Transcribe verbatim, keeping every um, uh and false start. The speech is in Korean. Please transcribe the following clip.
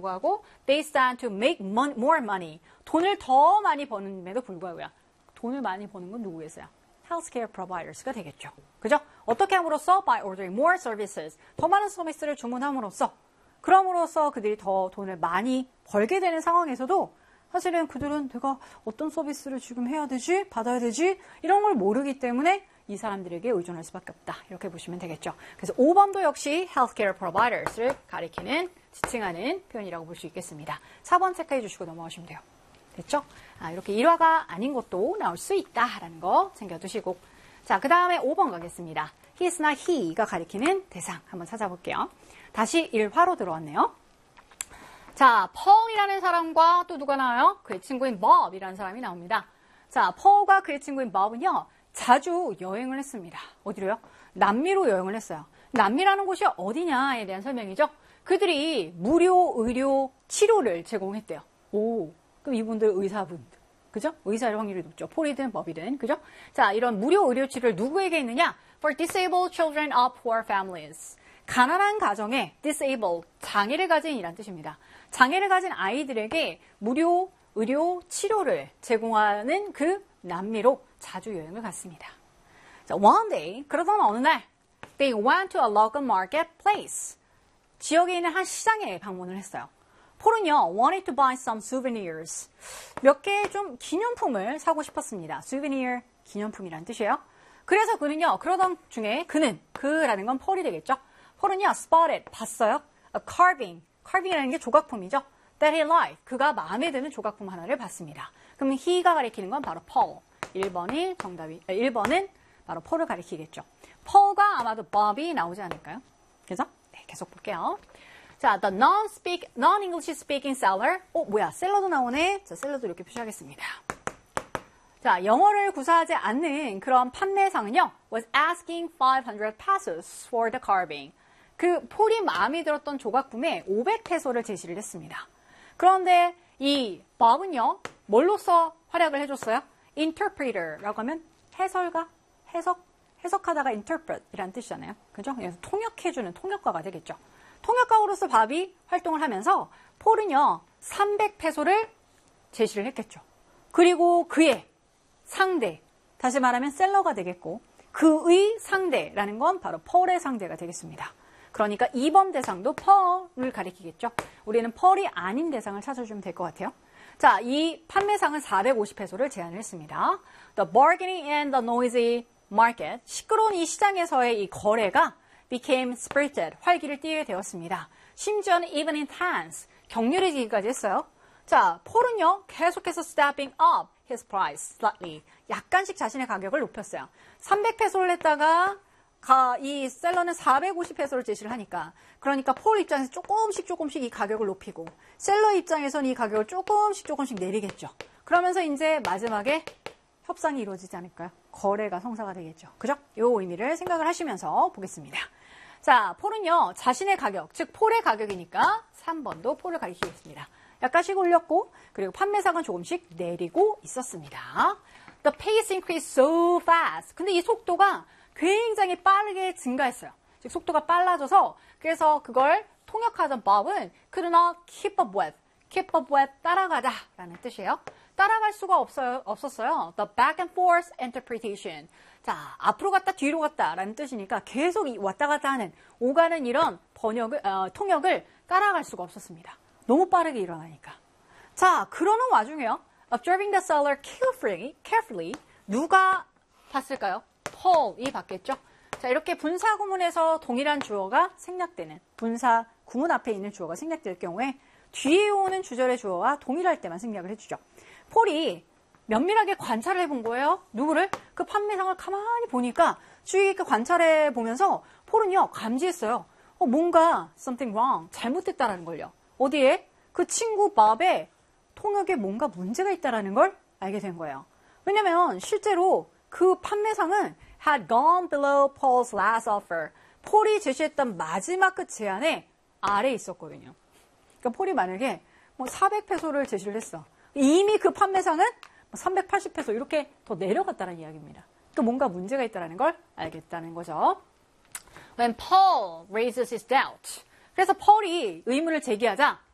불구하고 they stand to make mon- more money. 돈을 더 많이 버는데도 불구하고요. 돈을 많이 버는 건 누구겠어요? healthcare providers가 되겠죠. 그죠? 어떻게 함으로써 by ordering more services. 더 많은 서비스를 주문함으로써 그럼으로써 그들이 더 돈을 많이 벌게 되는 상황에서도 사실은 그들은 내가 어떤 서비스를 지금 해야 되지? 받아야 되지? 이런 걸 모르기 때문에 이 사람들에게 의존할 수밖에 없다. 이렇게 보시면 되겠죠. 그래서 오 번도 역시 healthcare providers를 가리키는, 지칭하는 표현이라고 볼 수 있겠습니다. 사 번 체크해 주시고 넘어가시면 돼요. 됐죠? 아, 이렇게 일화가 아닌 것도 나올 수 있다라는 거 챙겨두시고. 자, 그 다음에 오 번 가겠습니다. he's나 he가 가리키는 대상 한번 찾아볼게요. 다시 일화로 들어왔네요. 자, 펄이라는 사람과 또 누가 나와요? 그의 친구인 bob이라는 사람이 나옵니다. 자, 펄과 그의 친구인 bob은요. 자주 여행을 했습니다. 어디로요? 남미로 여행을 했어요. 남미라는 곳이 어디냐에 대한 설명이죠. 그들이 무료 의료 치료를 제공했대요. 오, 그럼 이분들 의사분들, 그죠? 의사일 확률이 높죠. 폴이든 법이든, 그죠? 자, 이런 무료 의료 치료를 누구에게 있느냐? For disabled children of poor families. 가난한 가정에 disabled, 장애를 가진 이란 뜻입니다. 장애를 가진 아이들에게 무료 의료 치료를 제공하는 그 남미로 자주 여행을 갔습니다. 자, one day, 그러던 어느 날, they went to a local marketplace. 지역에 있는 한 시장에 방문을 했어요. 폴은요, wanted to buy some souvenirs. 몇 개 좀 기념품을 사고 싶었습니다. souvenir, 기념품이란 뜻이에요. 그래서 그는요, 그러던 중에 그는, 그라는 건 폴이 되겠죠. 폴은요, spotted, 봤어요. a carving, carving이라는 게 조각품이죠. that he liked, 그가 마음에 드는 조각품 하나를 봤습니다. 그럼 he가 가리키는 건 바로 폴. 일 번이 정답이, 일 번은 바로 폴을 가리키겠죠. 폴과 아마도 bob이 나오지 않을까요? 그죠? 네, 계속 볼게요. 자, the non-speak, non-English speaking seller. 어, 뭐야, 셀러도 나오네. 자, 셀러도 이렇게 표시하겠습니다. 자, 영어를 구사하지 않는 그런 판매상은요, was asking five hundred pesos for the carving. 그 폴이 마음에 들었던 조각품에 오백 페소를 제시를 했습니다. 그런데 이 bob은요, 뭘로써 활약을 해줬어요? interpreter라고 하면 해설가, 해석, 해석하다가 interpret이라는 뜻이잖아요. 그죠? 그래서 통역해주는 통역가가 되겠죠. 통역가로서 밥이 활동을 하면서 폴은요, 삼백 페소를 제시를 했겠죠. 그리고 그의 상대, 다시 말하면 셀러가 되겠고, 그의 상대라는 건 바로 폴의 상대가 되겠습니다. 그러니까 이 번 대상도 펄을 가리키겠죠. 우리는 펄이 아닌 대상을 찾아주면 될 것 같아요. 자, 이 판매상은 사백오십 페소를 제안을 했습니다. The bargaining and the noisy market, 시끄러운 이 시장에서의 이 거래가 became spirited, 활기를 띠게 되었습니다. 심지어는 even intense, 격렬해지기까지 했어요. 자, 폴은요, 계속해서 stepping up his price slightly, 약간씩 자신의 가격을 높였어요. 삼백 페소를 냈다가 가, 이 셀러는 사백오십 페소를 제시를 하니까, 그러니까 폴 입장에서 조금씩 조금씩 이 가격을 높이고, 셀러 입장에서는 이 가격을 조금씩 조금씩 내리겠죠. 그러면서 이제 마지막에 협상이 이루어지지 않을까요? 거래가 성사가 되겠죠. 그죠? 이 의미를 생각을 하시면서 보겠습니다. 자, 폴은요, 자신의 가격, 즉 폴의 가격이니까 삼 번도 폴을 가리키겠습니다. 약간씩 올렸고, 그리고 판매상은 조금씩 내리고 있었습니다. The pace increased so fast. 근데 이 속도가 굉장히 빠르게 증가했어요. 즉 속도가 빨라져서, 그래서 그걸 통역하던 bob은 could not keep up with, keep up with, 따라가다 라는 뜻이에요. 따라갈 수가 없어요, 없었어요. The back and forth interpretation. 자, 앞으로 갔다 뒤로 갔다 라는 뜻이니까 계속 왔다 갔다 하는, 오가는 이런 번역을, 어, 통역을 따라갈 수가 없었습니다. 너무 빠르게 일어나니까. 자, 그러는 와중에요. Observing the seller carefully, carefully, 누가 봤을까요? 폴이 봤겠죠. 자, 이렇게 분사 구문에서 동일한 주어가 생략되는, 분사 구문 앞에 있는 주어가 생략될 경우에 뒤에 오는 주절의 주어와 동일할 때만 생략을 해주죠. 폴이 면밀하게 관찰을 해본 거예요. 누구를? 그 판매상을 가만히 보니까 주의 깊게 관찰해 보면서 폴은요, 감지했어요. 어, 뭔가 something wrong, 잘못됐다라는 걸요. 어디에? 그 친구 밥에 통역에 뭔가 문제가 있다라는 걸 알게 된 거예요. 왜냐면 실제로 그 판매상은 had gone below Paul's last offer. 폴이 제시했던 마지막 그 제안에 아래에 있었거든요. 그러니까 폴이 만약에 뭐 사백 페소를 제시를 했어. 이미 그 판매상은 삼백팔십 페소 이렇게 더 내려갔다는 이야기입니다. 그러니까 뭔가 문제가 있다는 걸 알겠다는 거죠. When Paul raises his doubt. 그래서 폴이 의문을 제기하자